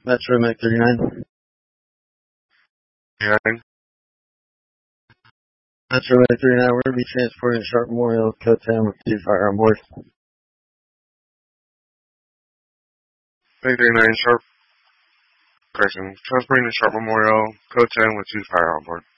Metro Mac 39. Yeah. Metro Mac 39, we're going to be transporting Sharp Memorial Code 10 with 2 fire on board. 839 Sharp. Correction. Transporting the Sharp Memorial Code 10 with 2 fire on board.